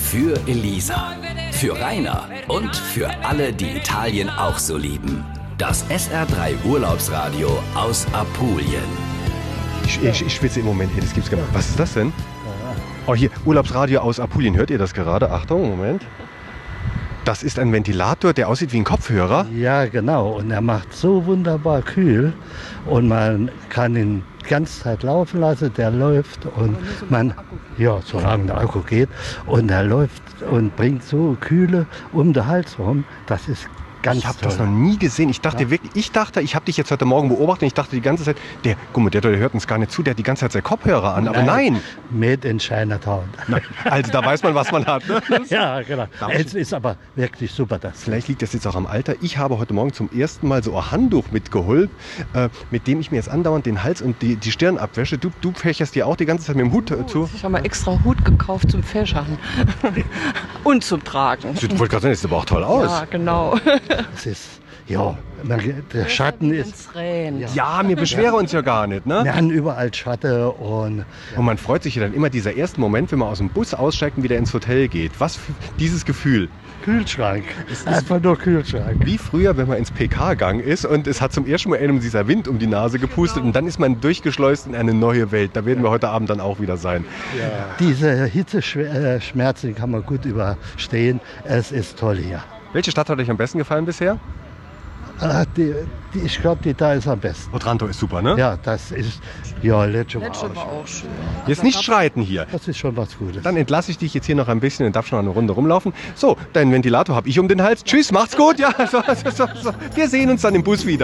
Für Elisa, für Rainer und für alle, die Italien auch so lieben. Das SR3 Urlaubsradio aus Apulien. Ich schwitze im Moment hier, das gibt's gar nicht. Was ist das denn? Oh, hier, Urlaubsradio aus Apulien. Hört ihr das gerade? Achtung, Moment. Das ist ein Ventilator, der aussieht wie ein Kopfhörer. Ja, genau. Und er macht so wunderbar kühl. Und man kann ihn die ganze Zeit laufen lassen. Der läuft und man, ja, solange der Akku geht. Und er läuft und bringt so Kühle um den Hals rum. Das ist ganz Ich habe toll. das noch nie gesehen. Ich dachte, ich habe dich jetzt heute Morgen beobachtet und ich dachte die ganze Zeit, guck mal, der hört uns gar nicht zu, der hat die ganze Zeit seine Kopfhörer an. Aber nein. Made in Chinatown. Also da weiß man, was man hat. Ne? Ja, genau. Es ist aber wirklich super, das. Vielleicht liegt das jetzt auch am Alter. Ich habe heute Morgen zum ersten Mal so ein Handtuch mitgeholt, mit dem ich mir jetzt andauernd den Hals und die Stirn abwäsche. Du fächerst dir auch die ganze Zeit mit dem Hut zu. Ich habe mal extra Hut gekauft zum Fächern und zum Tragen. Ich wollte gerade sagen, das sieht aber auch toll aus. Ja, genau. Es ist, ja, der Schatten ist. Ja, wir beschweren uns ja gar nicht, ne? Wir haben überall Schatten und Und man freut sich ja dann immer, dieser erste Moment, wenn man aus dem Bus aussteigt und wieder ins Hotel geht. Was für dieses Gefühl. Kühlschrank. Einfach nur Kühlschrank. Wie früher, wenn man ins PK gegangen ist und es hat zum ersten Mal einem dieser Wind um die Nase gepustet und dann ist man durchgeschleust in eine neue Welt. Da werden wir heute Abend dann auch wieder sein. Diese Hitzeschmerzen kann man gut überstehen. Es ist toll hier. Welche Stadt hat euch am besten gefallen bisher? Ich glaube, die da ist am besten. Otranto ist super, ne? Ja, das ist, ja, Lecce war Lecce war auch auch schön. Jetzt nicht streiten hier. Das ist schon was Gutes. Dann entlasse ich dich jetzt hier noch ein bisschen und darf schon eine Runde rumlaufen. So, deinen Ventilator habe ich um den Hals. Tschüss, macht's gut. Ja, so. Wir sehen uns dann im Bus wieder.